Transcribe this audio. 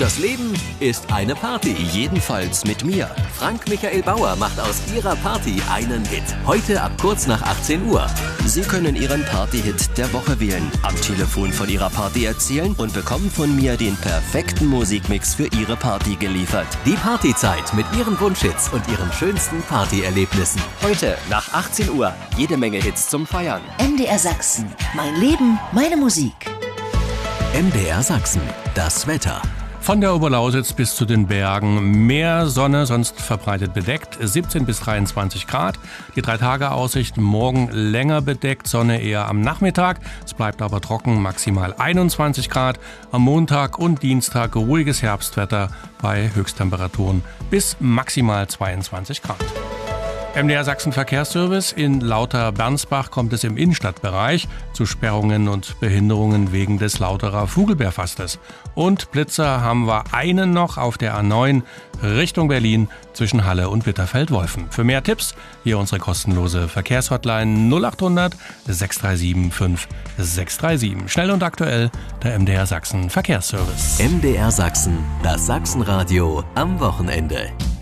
Das Leben ist eine Party. Jedenfalls mit mir. Frank Michael Bauer macht aus ihrer Party einen Hit. Heute ab kurz nach 18 Uhr. Sie können Ihren Party-Hit der Woche wählen, am Telefon von Ihrer Party erzählen und bekommen von mir den perfekten Musikmix für Ihre Party geliefert. Die Partyzeit mit Ihren Wunschhits und Ihren schönsten Partyerlebnissen. Heute nach 18 Uhr jede Menge Hits zum Feiern. MDR Sachsen. Mein Leben, meine Musik. MDR Sachsen. Das Wetter. Von der Oberlausitz bis zu den Bergen mehr Sonne, sonst verbreitet bedeckt, 17 bis 23 Grad. Die 3-Tage-Aussicht morgen länger bedeckt, Sonne eher am Nachmittag. Es bleibt aber trocken, maximal 21 Grad. Am Montag und Dienstag ruhiges Herbstwetter bei Höchsttemperaturen bis maximal 22 Grad. MDR Sachsen Verkehrsservice. In Lauter-Bernsbach kommt es im Innenstadtbereich zu Sperrungen und Behinderungen wegen des Lauterer Vogelbeerfastes. Und Blitzer haben wir einen noch auf der A9 Richtung Berlin zwischen Halle und Bitterfeld-Wolfen. Für mehr Tipps hier unsere kostenlose Verkehrshotline 0800 637 5637. Schnell und aktuell der MDR Sachsen Verkehrsservice. MDR Sachsen, das Sachsenradio am Wochenende.